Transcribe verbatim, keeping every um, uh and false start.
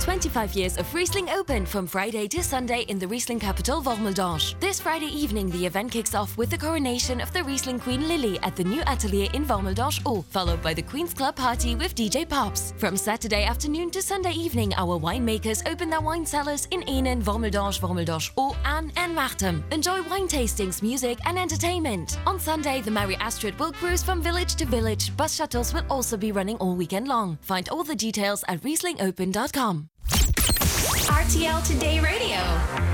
twenty-five years of Riesling Open from Friday to Sunday in the Riesling capital Wormeldonge. This Friday evening, the event kicks off with the coronation of the Riesling Queen Lily at the new atelier in Wormeldonge O, followed by the Queen's Club party with D J Pops. From Saturday afternoon to Sunday evening, our winemakers open their wine cellars in Enen, Wormeldonge, Wormeldonge O, Aan and Maartem. Enjoy wine tastings, music and entertainment. On Sunday, the Mary Astrid will cruise from village to village. Bus shuttles will also be running all weekend long. Find all the details at riesling open dot com. R T L Today Radio.